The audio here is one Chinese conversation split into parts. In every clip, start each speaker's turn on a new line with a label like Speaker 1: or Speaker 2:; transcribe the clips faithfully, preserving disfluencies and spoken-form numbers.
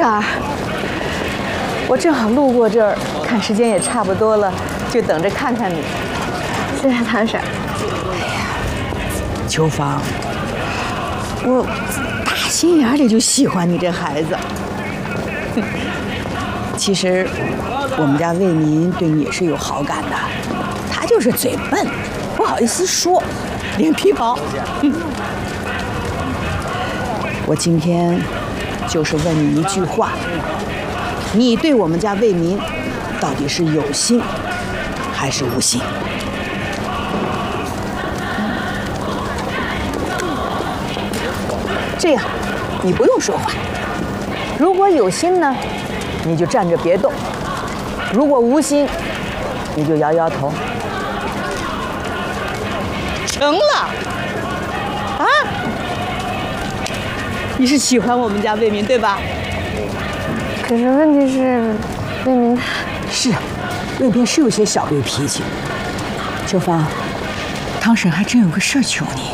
Speaker 1: 婶儿，我正好路过这儿，看时间也差不多了，就等着看看你。
Speaker 2: 谢谢唐婶儿。
Speaker 1: 哎呀，秋芳，我打心眼里就喜欢你这孩子。其实我们家卫民对你也是有好感的，他就是嘴笨，不好意思说，脸皮薄。我今天就是问你一句话，你对我们家卫民到底是有心还是无心？这样，你不用说话。如果有心呢，你就站着别动；如果无心，你就摇摇头。成了，啊？你是喜欢我们家卫民对吧？
Speaker 2: 可是问题是，卫民他
Speaker 1: 是，卫民是有些小驴脾气。秋芳，汤婶还真有个事儿求你。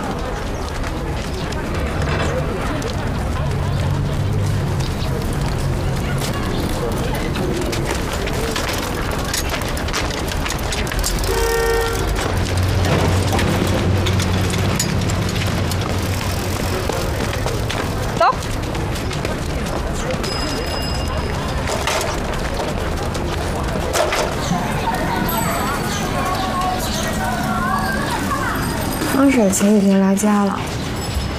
Speaker 1: 走。
Speaker 2: 汤婶前几天来家了。